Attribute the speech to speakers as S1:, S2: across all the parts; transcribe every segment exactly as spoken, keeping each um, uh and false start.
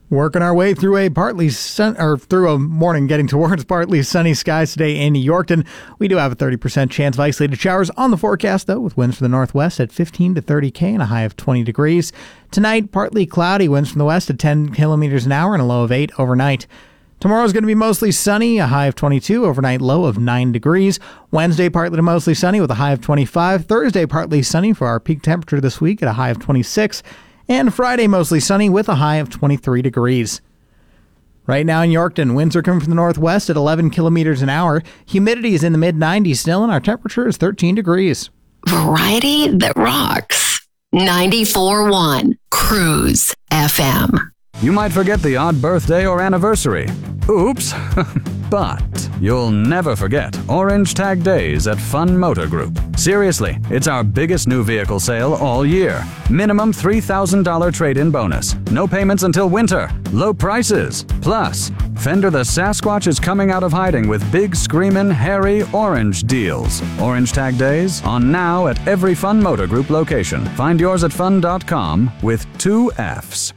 S1: Working our way through a partly sun, or through a morning getting towards partly sunny skies today in Yorkton. We do have a thirty percent chance of isolated showers on the forecast, though, with winds from the northwest at fifteen to thirty K and a high of twenty degrees. Tonight, partly cloudy, winds from the west at ten kilometers an hour and a low of eight overnight. Tomorrow is going to be mostly sunny, a high of twenty-two, overnight low of nine degrees. Wednesday, partly to mostly sunny with a high of twenty-five. Thursday, partly sunny for our peak temperature this week at a high of twenty-six. And Friday, mostly sunny with a high of twenty-three degrees. Right now in Yorkton, winds are coming from the northwest at eleven kilometers an hour. Humidity is in the mid nineties still, and our temperature is thirteen degrees.
S2: Variety that rocks. ninety-four point one Cruise F M.
S3: You might forget the odd birthday or anniversary. Oops. But you'll never forget Orange Tag Days at Fun Motor Group. Seriously, it's our biggest new vehicle sale all year. Minimum three thousand dollars trade-in bonus. No payments until winter. Low prices. Plus, Fender the Sasquatch is coming out of hiding with big, screamin', hairy orange deals. Orange Tag Days on now at every Fun Motor Group location. Find yours at fun dot com with two F's.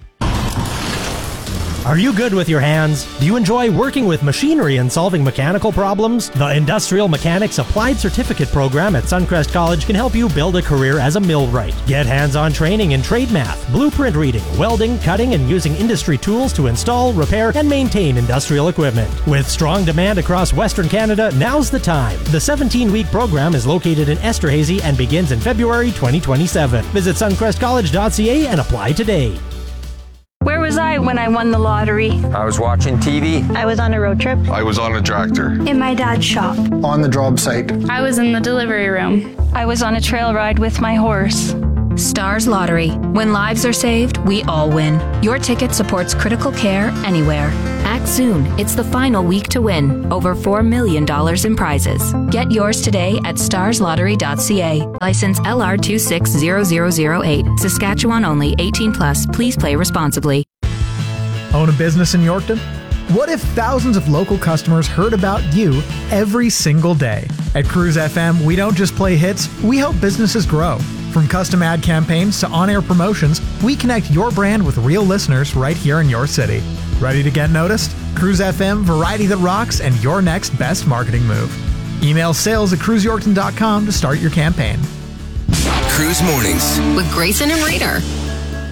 S4: Are you good with your hands? Do you enjoy working with machinery and solving mechanical problems? The Industrial Mechanics Applied Certificate Program at Suncrest College can help you build a career as a millwright. Get hands-on training in trade math, blueprint reading, welding, cutting, and using industry tools to install, repair, and maintain industrial equipment. With strong demand across Western Canada, now's the time. The seventeen-week program is located in Esterhazy and begins in February twenty twenty-seven. Visit suncrest college dot c a and apply today.
S5: Where was I when I won the lottery?
S6: I was watching T V.
S5: I was on a road trip.
S7: I was on a tractor.
S5: In my dad's shop.
S8: On the job site.
S5: I was in the delivery room. I was on a trail ride with my horse.
S9: Stars Lottery. When lives are saved, we all win. Your ticket supports critical care anywhere. Act soon. It's the final week to win. Over four million dollars in prizes. Get yours today at stars lottery dot c a. License L R two six zero zero zero eight. Saskatchewan only. eighteen plus. Please play responsibly.
S1: Own a business in Yorkton? What if thousands of local customers heard about you every single day? At Cruise F M, we don't just play hits, we help businesses grow. From custom ad campaigns to on-air promotions, we connect your brand with real listeners right here in your city. Ready to get noticed? Cruise F M, variety that rocks, and your next best marketing move. Email sales at cruise yorkton dot com to start your campaign.
S10: Cruise Mornings
S2: with Grayson and Reader.